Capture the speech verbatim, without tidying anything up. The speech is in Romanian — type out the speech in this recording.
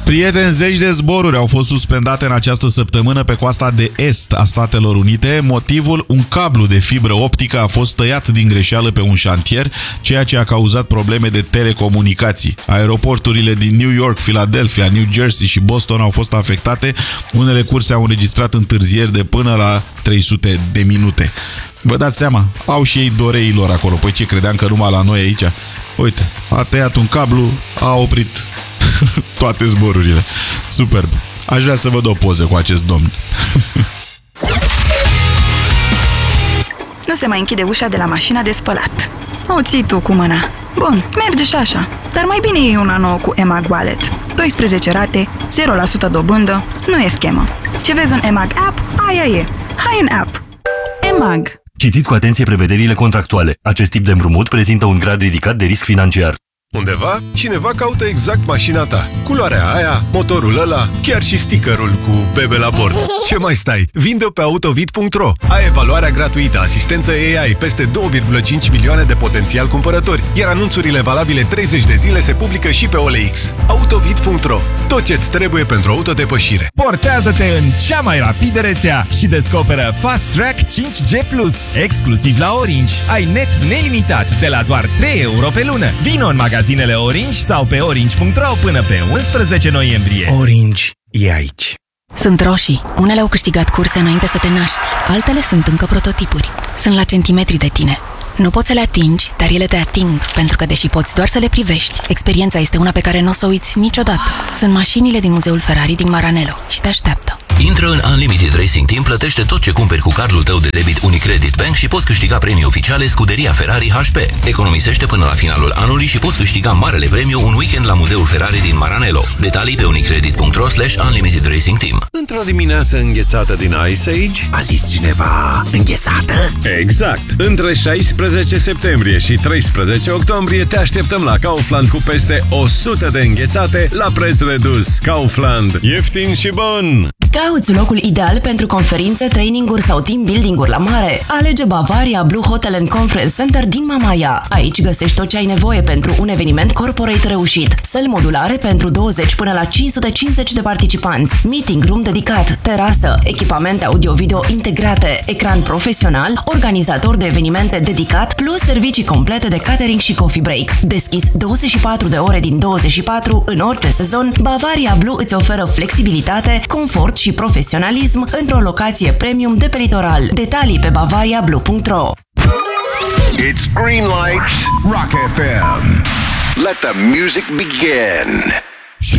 Prieteni, zeci de zboruri au fost suspendate în această săptămână pe coasta de est a Statelor Unite. Motivul, un cablu de fibră optică a fost tăiat din greșeală pe un șantier, ceea ce a cauzat probleme de telecomunicații. Aeroporturile din New York, Philadelphia, New Jersey și Boston au fost afectate. Unele curse au înregistrat întârzieri de până la trei sute de minute. Vă dați seama? Au și ei doreilor acolo. Păi ce, credeam că numai la noi aici? Uite, a tăiat un cablu, a oprit toate zborurile. Superb. Aș vrea să văd o poză cu acest domn. Nu se mai închide ușa de la mașina de spălat. O ții tu cu mâna. Bun, merge și așa. Dar mai bine e una nouă cu EMAG Wallet. doisprezece rate, zero la sută dobândă, nu e schemă. Ce vezi în EMAG App, aia e. Hai în app. EMAG. Citiți cu atenție prevederile contractuale. Acest tip de împrumut prezintă un grad ridicat de risc financiar. Undeva, cineva caută exact mașina ta. Culoarea aia, motorul ăla, chiar și stickerul cu bebe la bord. Ce mai stai? Vinde-o pe autovid punct ro. Ai evaluarea gratuită, asistență A I, peste două virgulă cinci milioane de potențial cumpărători, iar anunțurile valabile treizeci de zile se publică și pe O L X. autovid punct ro. Tot ce-ți trebuie pentru autodepășire. Portează-te în cea mai rapidă rețea și descoperă Fast Track cinci G plus, exclusiv la Orange. Ai net nelimitat de la doar trei euro pe lună. Vino în magazinele Orange sau pe orange punct ro până pe unsprezece noiembrie. Orange e aici. Sunt roșii. Unele au câștigat curse înainte să te naști. Altele sunt încă prototipuri. Sunt la centimetri de tine. Nu poți să le atingi, dar ele te ating, pentru că deși poți doar să le privești, experiența este una pe care nu o să o uiți niciodată. Sunt mașinile din Muzeul Ferrari din Maranello și te așteaptă. Intră în Unlimited Racing Team, plătește tot ce cumperi cu cardul tău de debit Unicredit Bank și poți câștiga premii oficiale Scuderia Ferrari H P. Economisește până la finalul anului și poți câștiga marele premiu un weekend la Muzeul Ferrari din Maranello. Detalii pe unicredit punct ro slash Unlimited Racing Team. Într-o dimineață înghețată din Ice Age, A zis cineva înghețată? exact. Între șaisprezece septembrie și treisprezece octombrie te așteptăm la Kaufland cu peste o sută de înghețate la preț redus. Kaufland. Ieftin și bun! Cauți locul ideal pentru conferințe, traininguri sau team building-uri la mare? Alege Bavaria Blue Hotel and Conference Center din Mamaia. Aici găsești tot ce ai nevoie pentru un eveniment corporate reușit. Săli modulare pentru douăzeci până la cinci sute cincizeci de participanți, meeting room dedicat, terasă, echipamente audio-video integrate, ecran profesional, organizator de evenimente dedicat, plus servicii complete de catering și coffee break. Deschis douăzeci și patru de ore din douăzeci și patru în orice sezon, Bavaria Blue îți oferă flexibilitate, confort și profesionalism într-o locație premium de pe litoral. Detalii pe bavaria blue punct ro. It's green light, Rock F M. Let the music begin.